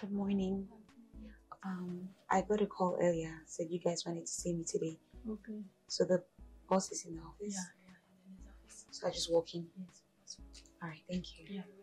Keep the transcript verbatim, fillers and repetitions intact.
Good morning. Um, I got a call earlier. Said you guys wanted to see me today. Okay. So the boss is in the office. Yeah, yeah, in his office. So I just walk in. Yes. All right. Thank you. Yeah.